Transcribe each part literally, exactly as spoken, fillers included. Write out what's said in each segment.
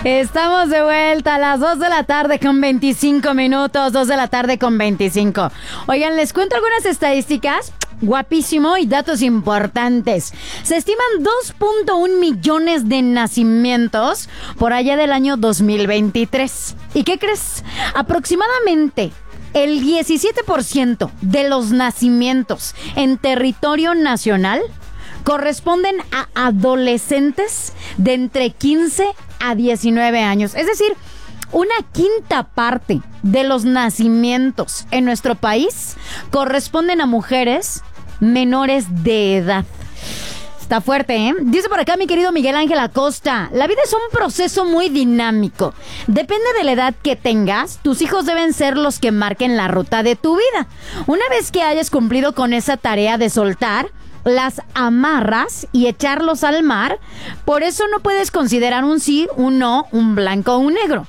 Estamos de vuelta a las dos de la tarde con veinticinco minutos, dos de la tarde con veinticinco. Oigan, les cuento algunas estadísticas, guapísimo, y datos importantes. Se estiman dos punto uno millones de nacimientos por allá del año dos mil veintitrés. ¿Y qué crees? Aproximadamente el diecisiete por ciento de los nacimientos en territorio nacional corresponden a adolescentes de entre quince a diecinueve años. Es decir, una quinta parte de los nacimientos en nuestro país corresponden a mujeres menores de edad. Está fuerte, ¿eh? Dice por acá mi querido Miguel Ángel Acosta: la vida es un proceso muy dinámico. Depende de la edad que tengas, tus hijos deben ser los que marquen la ruta de tu vida. Una vez que hayas cumplido con esa tarea de soltar, las amarras y echarlos al mar. Por eso no puedes considerar un sí, un no, un blanco o un negro.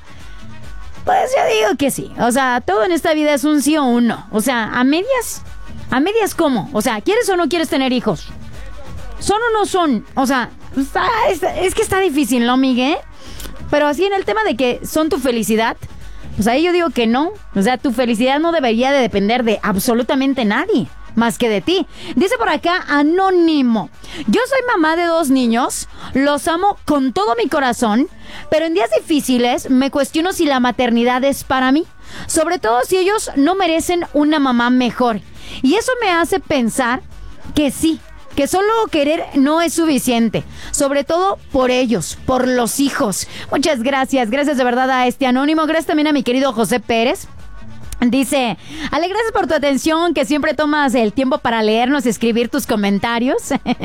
Pues yo digo que sí. O sea, todo en esta vida es un sí o un no. O sea, a medias. ¿A medias cómo? O sea, ¿quieres o no quieres tener hijos? ¿Son o no son? O sea, está, es, es que está difícil, ¿no, Miguel? Pero así en el tema de que son tu felicidad, pues ahí yo digo que no. O sea, tu felicidad no debería de depender de absolutamente nadie más que de ti. Dice por acá Anónimo: yo soy mamá de dos niños, los amo con todo mi corazón, pero en días difíciles me cuestiono si la maternidad es para mí, sobre todo si ellos no merecen una mamá mejor. Y eso me hace pensar que sí, que solo querer no es suficiente, sobre todo por ellos, por los hijos. Muchas gracias, gracias de verdad a este Anónimo. Gracias también a mi querido José Pérez. Dice: Ale, gracias por tu atención, que siempre tomas el tiempo para leernos y escribir tus comentarios.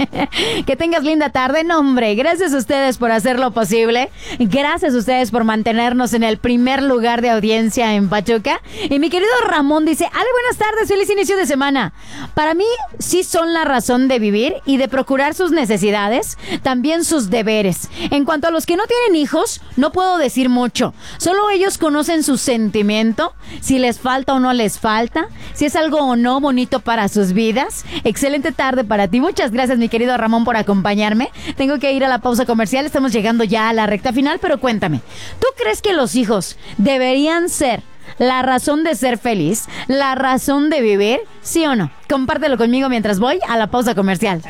Que tengas linda tarde. No, hombre, gracias a ustedes por hacerlo posible. Gracias a ustedes por mantenernos en el primer lugar de audiencia en Pachuca. Y mi querido Ramón dice: Ale, buenas tardes, feliz inicio de semana. Para mí sí son la razón de vivir y de procurar sus necesidades, también sus deberes. En cuanto a los que no tienen hijos, no puedo decir mucho. Solo ellos conocen su sentimiento, si les falta o no les falta, si es algo o no bonito para sus vidas. Excelente tarde para ti. Muchas gracias, mi querido Ramón, por acompañarme. Tengo que ir a la pausa comercial, estamos llegando ya a la recta final, pero cuéntame, ¿tú crees que los hijos deberían ser la razón de ser feliz, la razón de vivir, sí o no? Compártelo conmigo mientras voy a la pausa comercial.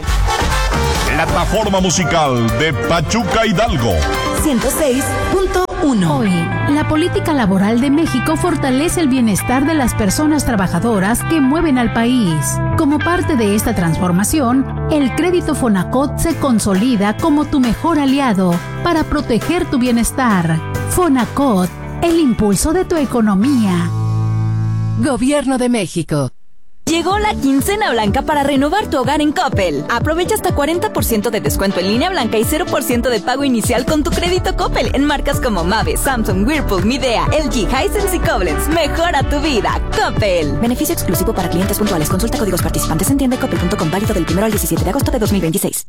Plataforma musical de Pachuca Hidalgo ciento seis punto uno. Hoy, la política laboral de México fortalece el bienestar de las personas trabajadoras que mueven al país. Como parte de esta transformación, el crédito Fonacot se consolida como tu mejor aliado para proteger tu bienestar. Fonacot, el impulso de tu economía. Gobierno de México. Llegó la quincena blanca para renovar tu hogar en Coppel. Aprovecha hasta cuarenta por ciento de descuento en línea blanca y cero por ciento de pago inicial con tu crédito Coppel en marcas como Mave, Samsung, Whirlpool, Midea, L G, Hisense y Koblenz. Mejora tu vida, Coppel. Beneficio exclusivo para clientes puntuales. Consulta códigos participantes en tienda coppel punto com, válido del primero al diecisiete de agosto de dos mil veintiséis.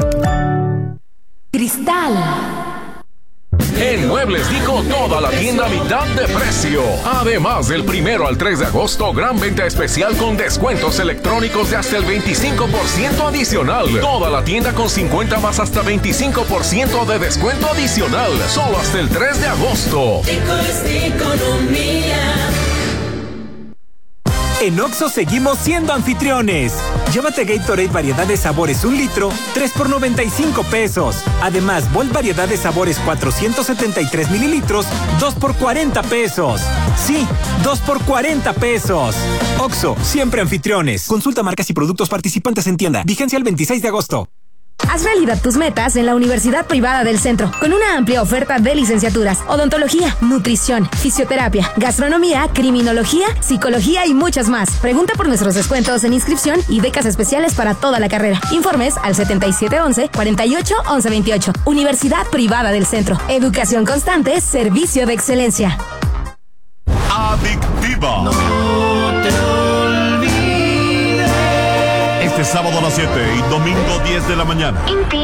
Cristal. En Muebles Dico, toda la tienda a mitad de precio. Además, del primero al tres de agosto, gran venta especial con descuentos electrónicos de hasta el veinticinco por ciento adicional. Toda la tienda con cincuenta más hasta veinticinco por ciento de descuento adicional. Solo hasta el tres de agosto. Dico es economía. En Oxxo seguimos siendo anfitriones. Llévate Gatorade variedad de sabores un litro, tres por noventa y cinco pesos. Además, Volt variedad de sabores cuatrocientos setenta y tres mililitros, dos por cuarenta pesos. Sí, dos por cuarenta pesos. Oxxo, siempre anfitriones. Consulta marcas y productos participantes en tienda. Vigencia el veintiséis de agosto. Haz realidad tus metas en la Universidad Privada del Centro, con una amplia oferta de licenciaturas: odontología, nutrición, fisioterapia, gastronomía, criminología, psicología y muchas más. Pregunta por nuestros descuentos en inscripción y becas especiales para toda la carrera. Informes al setenta y siete once, cuarenta y ocho, once veintiocho. Universidad Privada del Centro. Educación constante, servicio de excelencia. Adictiva. No te olvides. Este sábado a las siete y domingo diez de la mañana.